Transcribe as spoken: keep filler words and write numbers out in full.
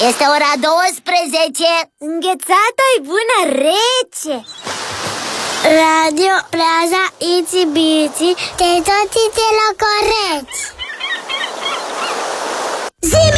Este ora douăsprezece. Înghețata-i bună, rece. Radio Plaza Itsy Bitsy, te toți te la coreți.